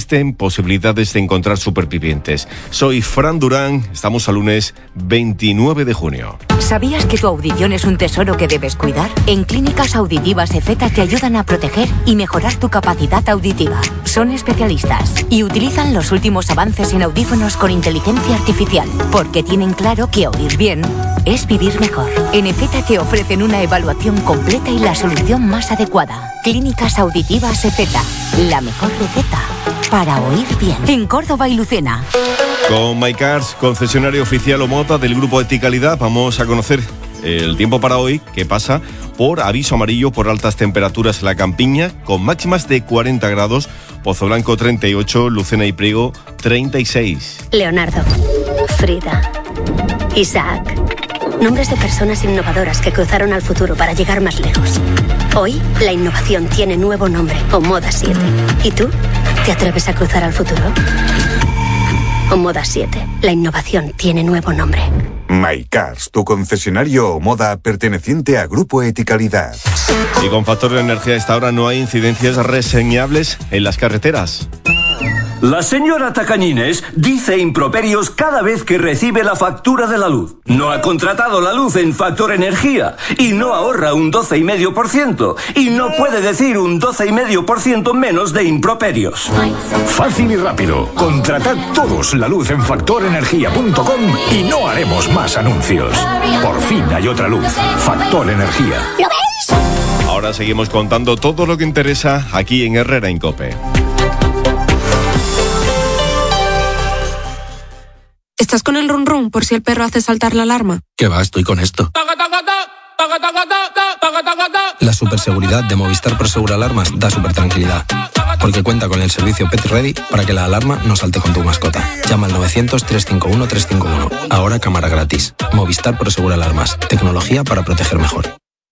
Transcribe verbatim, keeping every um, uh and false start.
existen posibilidades de encontrar supervivientes. Soy Fran Durán, estamos al lunes veintinueve de junio. ¿Sabías que tu audición es un tesoro que debes cuidar? En Clínicas Auditivas Efeta te ayudan a proteger y mejorar tu capacidad auditiva. Son especialistas y utilizan los últimos avances en audífonos con inteligencia artificial, porque tienen claro que oír bien es vivir mejor. En Efeta te ofrecen una evaluación completa y la solución más adecuada. Clínicas Auditivas Efeta, la mejor receta para oír bien. En Córdoba y Lucena. Con MyCars, concesionario oficial Omota del Grupo Eticalidad, vamos a conocer el tiempo para hoy, que pasa por aviso amarillo por altas temperaturas en la campiña, con máximas de cuarenta grados, Pozo Blanco treinta y ocho, Lucena y Priego treinta y seis. Leonardo, Frida, Isaac, nombres de personas innovadoras que cruzaron al futuro para llegar más lejos. Hoy, la innovación tiene nuevo nombre, Omoda siete. ¿Y tú? ¿Te atreves a cruzar al futuro? Omoda siete. La innovación tiene nuevo nombre. MyCars, tu concesionario Omoda perteneciente a Grupo Eticalidad. Y con Factor de Energía a esta hora no hay incidencias reseñables en las carreteras. La señora Tacañines dice improperios cada vez que recibe la factura de la luz. No ha contratado la luz en Factor Energía y no ahorra un doce coma cinco por ciento y no puede decir un doce coma cinco por ciento menos de improperios. Fácil y rápido. Contratad todos la luz en factor energía punto com y no haremos más anuncios. Por fin hay otra luz. Factor Energía. ¿Lo veis? Ahora seguimos contando todo lo que interesa aquí en Herrera en COPE. ¿Estás con el run run por si el perro hace saltar la alarma? ¿Qué va? Estoy con esto. La superseguridad de Movistar Prosegur Alarmas da super tranquilidad, porque cuenta con el servicio Pet Ready para que la alarma no salte con tu mascota. Llama al novecientos, trescientos cincuenta y uno, trescientos cincuenta y uno. Ahora cámara gratis. Movistar Prosegur Alarmas. Tecnología para proteger mejor.